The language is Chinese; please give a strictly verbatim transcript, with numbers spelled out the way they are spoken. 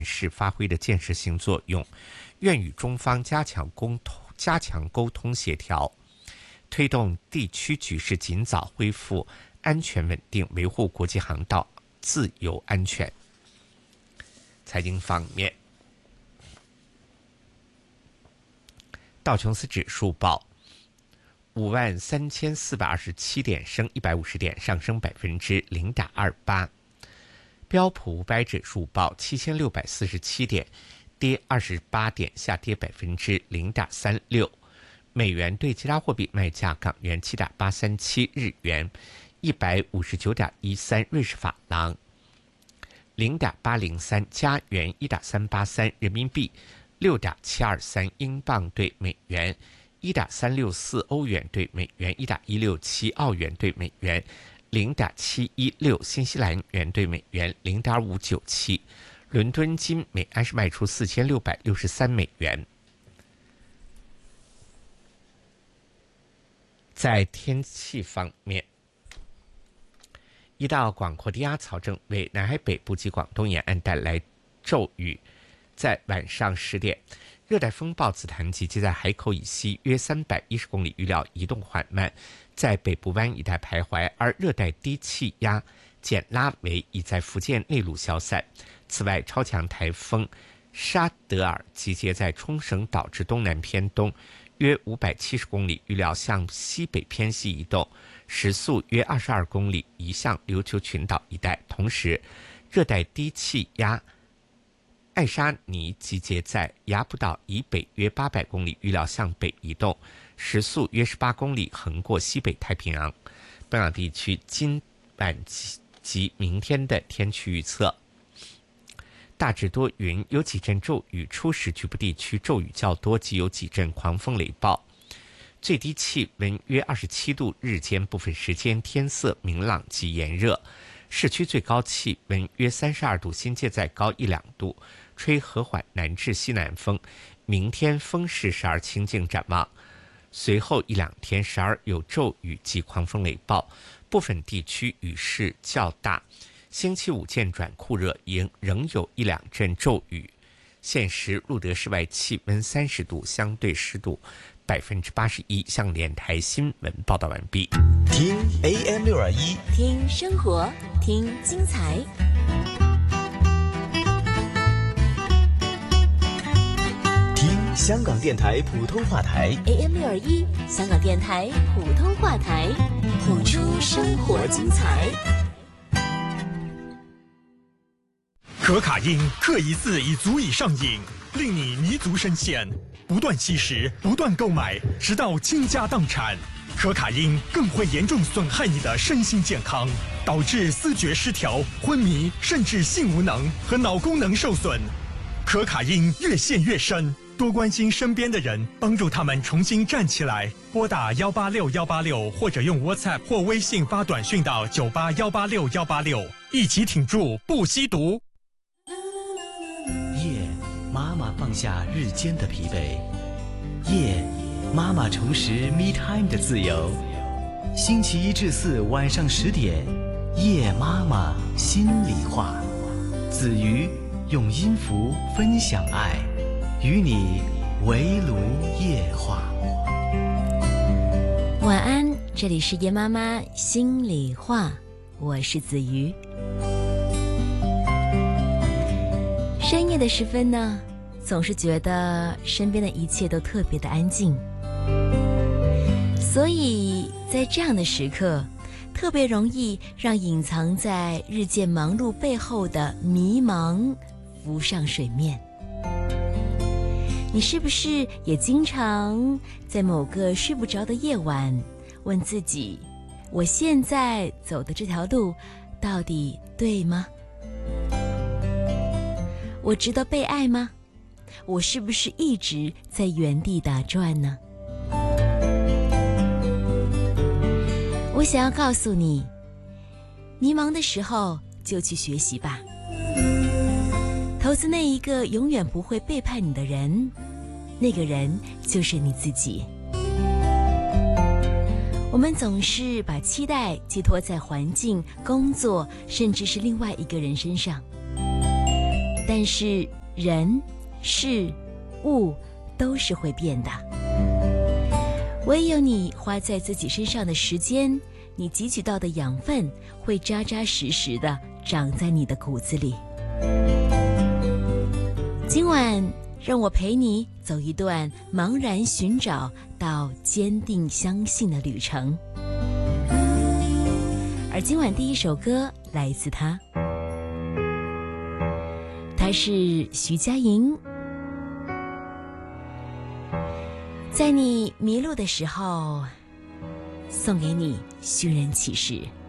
是发挥的建设性作用，愿与中方加强沟通、加强沟通协调，推动地区局势尽早恢复安全稳定，维护国际航道自由安全。财经方面，道琼斯指数报五万三千四百二十七点，升一百五十点，上升百分之零点二八。标普五百指数报七千六百四十七点，跌二十八点，下跌百分之零点三六。美元对其他货币卖价：港元七点八三七，日元一百五十九点一三，瑞士法郎零点八零三，加元一点三八三，人民币六点七二三，英镑对美元一点三六四，欧元对美元一点一六七，澳元对美元零点七一六，新西兰元对美元零点五九七。伦敦金每安士卖出四千六百六十三美元。在天气方面，一道广阔低压槽正为南海北部及广东沿岸带来骤雨。在晚上十点，热带风暴紫檀集结在海口以西约三百一十公里，预料移动缓慢，在北部湾一带徘徊，而热带低气压简拉维已在福建内陆消散。此外，超强台风沙德尔集结在冲绳岛至东南偏东约五百七十公里，预料向西北偏西移动，时速约二十二公里，移向琉球群岛一带。同时，热带低气压艾沙尼集结在雅浦岛以北约八百公里，预料向北移动，时速约十八公里，横过西北太平洋。本港地区今晚及明天的天气预测：大致多云，有几阵骤雨，初时局部地区骤雨较多，及有几阵狂风雷暴。最低气温约二十七度，日间部分时间天色明朗及炎热。市区最高气温约三十二度，新界再高一两度，吹和缓南至西南风。明天风势时而清劲展望，随后一两天时而有骤雨及狂风雷暴，部分地区雨势较大。星期五渐转酷热，仍仍有一两阵骤雨。现时录得室外气温三十度，相对湿度百分之八十一。向联台新闻报道完毕。 听 A M 六二一， 听生活，听精彩。 听香港电台普通话台 A M 六二一，香港电台普通话台，谱出生活精彩。 可卡因嗑一次已足以上瘾，令你泥足深陷，不断吸食，不断购买，直到倾家荡产。可卡因更会严重损害你的身心健康，导致思觉失调、昏迷，甚至性无能和脑功能受损。可卡因越陷越深，多关心身边的人，帮助他们重新站起来。拨打幺八六幺八六，或者用 WhatsApp 或微信发短讯到九八幺八六幺八六，一起挺住不吸毒。 夜，妈妈放下日间的疲惫。夜，妈妈重拾 Me Time 的自由。星期一至四晚上十点，夜妈妈心里话。子瑜用音符分享爱，与你围炉夜话。 晚安，这里是夜妈妈心里话，我是子瑜。深夜的时分呢，总是觉得身边的一切都特别的安静，所以在这样的时刻，特别容易让隐藏在日渐忙碌背后的迷茫浮上水面。你是不是也经常在某个睡不着的夜晚，问自己，我现在走的这条路到底对吗？我值得被爱吗？我是不是一直在原地打转呢？我想要告诉你，迷茫的时候就去学习吧，投资那一个永远不会背叛你的人，那个人就是你自己。我们总是把期待寄托在环境、工作，甚至是另外一个人身上， 但是人、事、物都是会变的。唯有你花在自己身上的时间，你汲取到的养分会扎扎实实的长在你的骨子里。今晚让我陪你走一段茫然寻找到坚定相信的旅程。而今晚第一首歌来自他，他是徐佳莹。在你迷路的时候，送给你寻人启事。